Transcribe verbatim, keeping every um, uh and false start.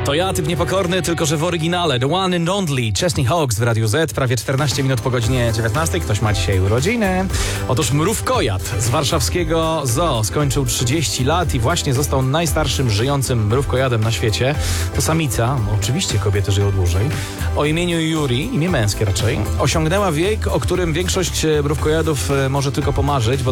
To ja, typ niepokorny, tylko że w oryginale. The one and only Chesney Hawkes w Radiu Z. Prawie czternaście minut po godzinie dziewiętnastej. Ktoś ma dzisiaj urodziny. Otóż mrówkojad z warszawskiego zoo skończył trzydzieści lat i właśnie został najstarszym żyjącym mrówkojadem na świecie. To samica, no oczywiście kobiety żyją dłużej, o imieniu Yuri, imię męskie raczej, osiągnęła wiek, o którym większość mrówkojadów może tylko pomarzyć, bo